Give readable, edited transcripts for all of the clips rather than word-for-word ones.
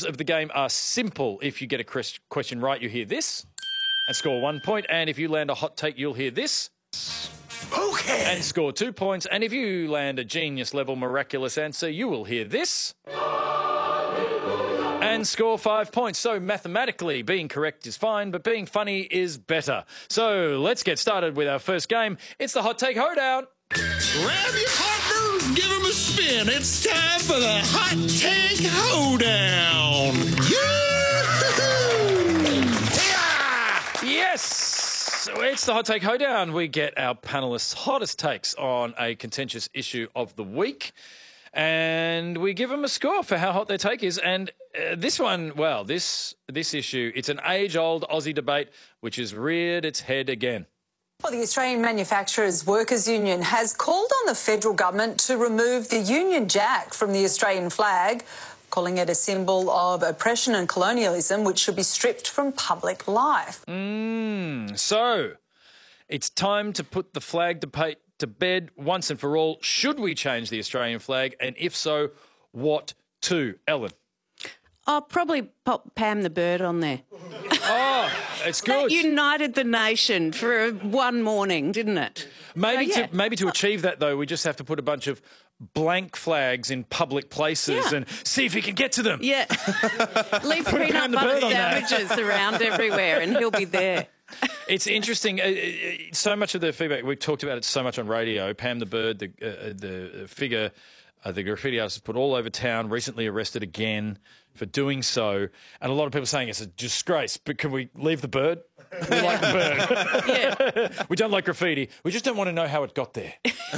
rules of the game are simple. If you get a question right, you hear this and score 1 point. And if you land a hot take, you'll hear this. Okay. And score 2 points. And if you land a genius-level miraculous answer, you will hear this. And score 5 points. So mathematically, being correct is fine, but being funny is better. So let's get started with our first game. It's the Hot Take Hoedown. Grab your partners, give them a spin. It's time for the Hot Take Hoedown. Yeah! Yes! So it's the Hot Take Hoedown. We get our panellists' hottest takes on a contentious issue of the week. And we give them a score for how hot their take is. And this one, well, this issue, it's an age-old Aussie debate which has reared its head again. Well, the Australian Manufacturers Workers Union has called on the federal government to remove the Union Jack from the Australian flag, calling it a symbol of oppression and colonialism which should be stripped from public life. So it's time to put the flag debate to bed once and for all. Should we change the Australian flag? And if so, what to? Ellen? I'll probably pop Pam the bird on there. Oh, it's good. That united the nation for one morning, didn't it? Maybe So, yeah. maybe to achieve that, though, we just have to put a bunch of blank flags in public places and see if we can get to them. Yeah. Leave Pam peanut the butter bird on that. sandwiches around everywhere and he'll be there. It's interesting. So much of the feedback, we've talked about it so much on radio. Pam the bird, the figure, the graffiti artist put all over town, recently arrested again for doing so. And a lot of people saying it's a disgrace, but can we leave the bird? We like the bird. Yeah. We don't like graffiti. We just don't want to know how it got there.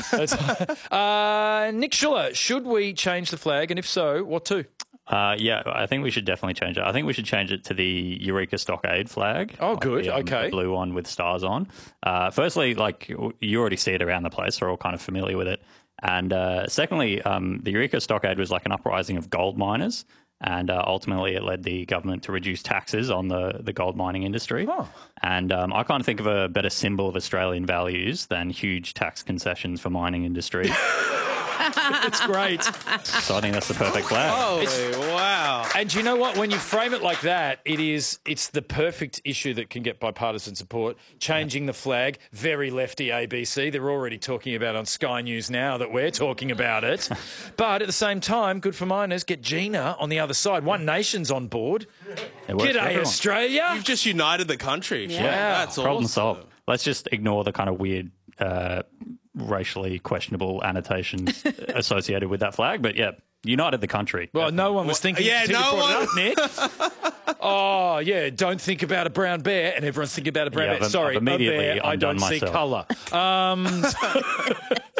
Nick Schuller, should we change the flag? And if so, what to? Yeah, I think we should definitely change it. I think we should change it to the Eureka Stockade flag. Oh, good. Okay. The blue one with stars on. Firstly, like, you already see it around the place. We're all kind of familiar with it. And secondly, the Eureka Stockade was like an uprising of gold miners. And ultimately, it led the government to reduce taxes on the gold mining industry. Oh. And I can't think of a better symbol of Australian values than huge tax concessions for mining industry. It's great. So I think that's the perfect flag. Oh, wow. And you know what? When you frame it like that, it's the perfect issue that can get bipartisan support. Changing the flag, very lefty ABC. They're already talking about on Sky News now that we're talking about it. But at the same time, good for miners. Get Gina on the other side. One Nation's on board. It works for G'day, everyone. Australia. You've just united the country. Yeah. Wow. That's Problem awesome. solved. Let's just ignore the kind of weird, racially questionable annotations associated with that flag. But yeah, united the country. Well, no one was thinking. Yeah, until you no brought it up, Nick. Oh, yeah. Don't think about a brown bear, and everyone's thinking about a brown Yeah, bear. I've Sorry, immediately a bear. I don't undone see myself. colour.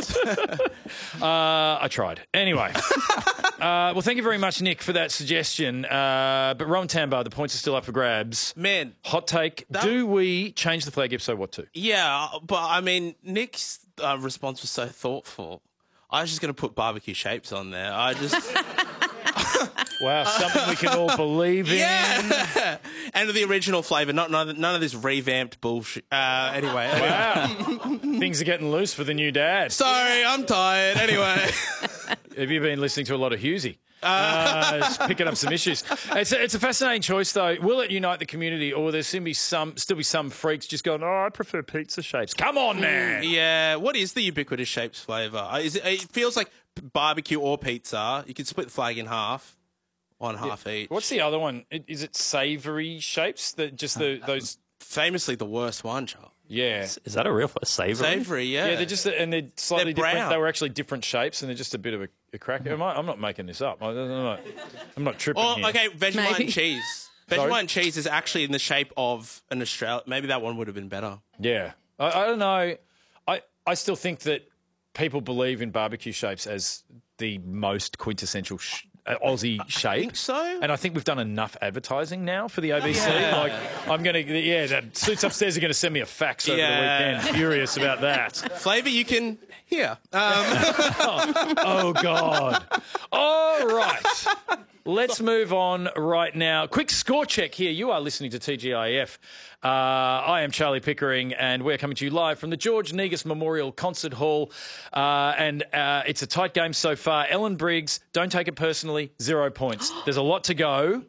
I tried. Anyway. Well, thank you very much, Nick, for that suggestion. But Rowan Tambar, the points are still up for grabs. Man, Hot take. Do we change the flag? If so, what to? yeah, but I mean, Nick's response was so thoughtful. I was just going to put barbecue shapes on there. I just... Wow, something we can all believe in. Yeah. And the original flavour, none of this revamped bullshit. Anyway. Wow. Things are getting loose for the new dad. Sorry, I'm tired. Anyway. Have you been listening to a lot of Husey? Just picking up some issues. It's a fascinating choice, though. Will it unite the community, or will there still be some freaks just going, "Oh, I prefer pizza shapes"? Come on, man. Yeah. What is the ubiquitous shapes flavour? It feels like barbecue or pizza. You can split the flag in half. One half each. What's the other one? Is it savoury shapes? Those. Famously the worst one, Charles. Yeah. Is that a real savoury? Savoury, yeah. Yeah, they're slightly They're different. brown. They were actually different shapes, and they're just a bit of a crack. I'm not making this up. I'm not tripping Oh, here. okay, Vegemite Maybe. and cheese. Sorry? Vegemite and cheese is actually in the shape of an Australia. Maybe that one would have been better. Yeah. I don't know. I still think that people believe in barbecue shapes as the most quintessential Aussie shape. I think so. And I think we've done enough advertising now for the ABC. Yeah. Like, the suits upstairs are going to send me a fax over Yeah. the weekend. Furious about that. Flavour you can hear. Oh, God. All right. Let's move on right now. Quick score check here. You are listening to TGIF. I am Charlie Pickering, and we're coming to you live from the George Negus Memorial Concert Hall. And it's a tight game so far. Ellen Briggs, don't take it personally, 0 points. There's a lot to go.